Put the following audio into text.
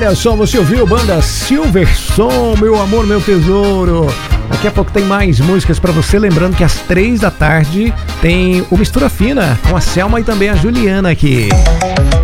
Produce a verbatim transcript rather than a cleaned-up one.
Olha só, você ouviu banda Silverson, meu amor, meu tesouro. Daqui a pouco tem mais músicas pra você. Lembrando que às três da tarde tem o Mistura Fina com a Selma e também a Juliana aqui.